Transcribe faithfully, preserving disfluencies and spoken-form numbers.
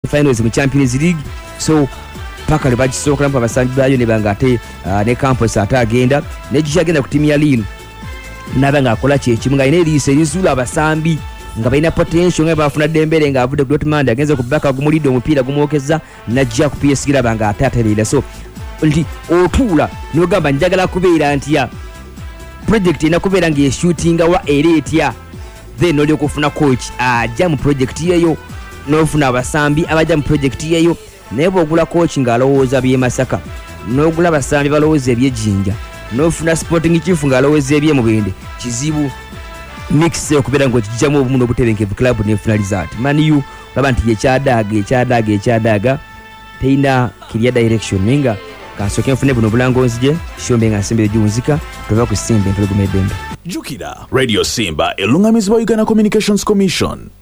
finals mu Champions League. So paka lebagisooka mpa basambi bayo ne banga ate uh, ne Campos ate agenda ne jagenda ku timu ya Lille nabanga akola kye kimu nga ine lise lizula abasambi nga balina potential nga bafuna Dembele nga avudde ku Dortmund agenze ku baka gumulidde omupiira gumwokeza najja ku P S G labanga ate aterera. So nti otula nogamba njagala kubeera ntya project ina kubeera nge shootinga wa eretya then oli okufuna coach ajja mu project yeyo nofuna abasambi abajja mu project yeyo naye bw'ogula coach ng'alowooza bye Masaka n'ogula basambi balowooza ebyejjinja n'ofuna sporting chief ng'alowooza ebye Mubende kizibu mix okubeera ng'okijjamu obumu n'obutebenkevu club n'efuna result. Man U olaba nti ekyadaaga ekyadaaga ekyadaaga teina kirya direction ninga kansooke nfune buno bulango nzije shombe nga nsembe junzika tova ku Simba entulugumeddembe. Jukira Radio Simba elungamizibwa Uganda Communications Commission.